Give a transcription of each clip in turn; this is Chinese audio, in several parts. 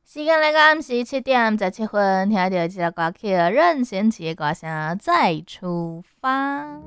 时间来到暗时7点17分，听到这个歌曲任贤齐的歌声再出发。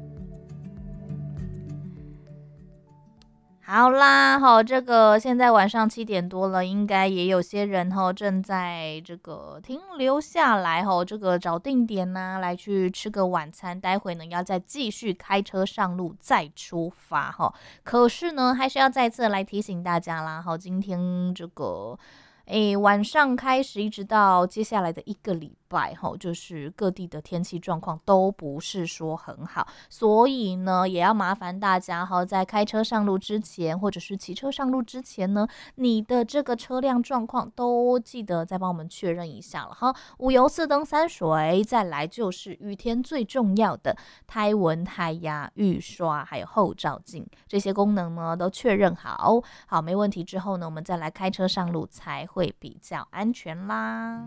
好啦，这个现在晚上7点多了，应该也有些人正在这个停留下来这个找定点呐、来去吃个晚餐，待会呢要再继续开车上路再出发可是呢，还是要再次来提醒大家啦今天这个晚上开始一直到接下来的一个礼拜就是各地的天气状况都不是说很好，所以呢，也要麻烦大家在开车上路之前，或者是骑车上路之前呢，你的这个车辆状况都记得再帮我们确认一下了五油四灯三水，再来就是雨天最重要的胎纹、胎压、雨刷，还有后照镜这些功能呢都确认好，没问题之后呢，我们再来开车上路才会比较安全啦。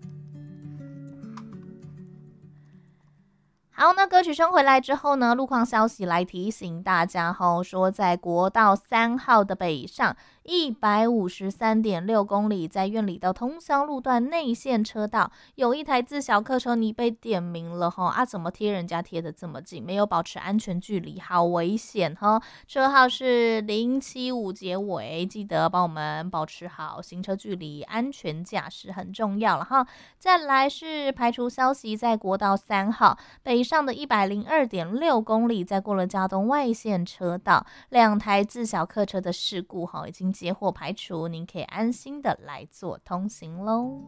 好，那歌曲声回来之后呢，路况消息来提醒大家说在国道3号的北上153.6公里，在苑里到通霄路段内线车道，有一台自小客车你被点名了怎么贴人家贴的这么近，没有保持安全距离，好危险车号是075结尾，记得帮我们保持好行车距离，安全驾驶很重要了再来是排除消息，在国道3号北上的102.6公里，在过了嘉东外线车道，2台自小客车的事故已经接获排除，您可以安心的来做通行咯。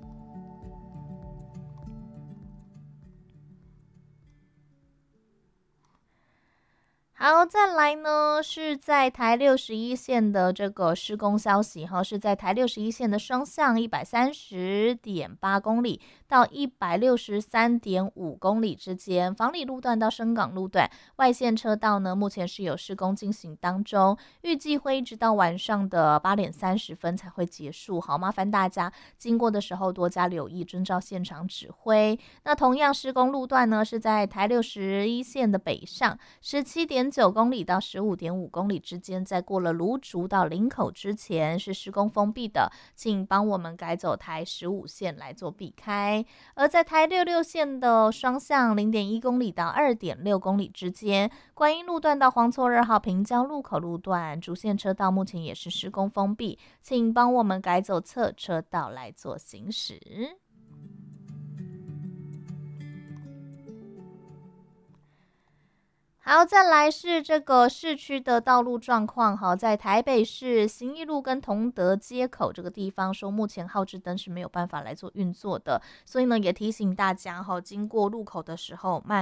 好，再来呢是在台61线的这个施工消息是在台61线的双向130.8公里到163.5公里之间，房里路段到深港路段外线车道呢，目前是有施工进行当中，预计会一直到晚上的8点30分才会结束，麻烦大家经过的时候多加留意，遵照现场指挥。那同样施工路段呢是在台61线的北上17.9公里到15.5公里之间，在过了芦竹到林口之前是施工封闭的，请帮我们改走台15线来做避开。而在台66线的双向0.1公里到2.6公里之间，观音路段到黄厝2号平交路口路段主线车道目前也是施工封闭，请帮我们改走侧车道来做行驶。好，再来是这个市区的道路状况在台北市信义路跟同德街口这个地方说，目前号志灯是没有办法来做运作的，所以呢也提醒大家经过路口的时候慢